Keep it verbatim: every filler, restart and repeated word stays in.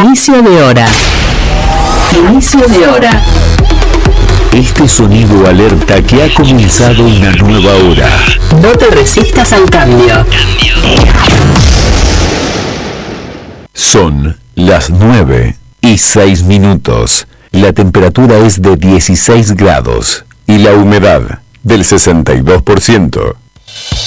Inicio de hora. Inicio de hora. Este sonido alerta que ha comenzado una nueva hora. No te resistas al cambio. Son las nueve y seis minutos. La temperatura es de dieciséis grados y la humedad del sesenta y dos por ciento.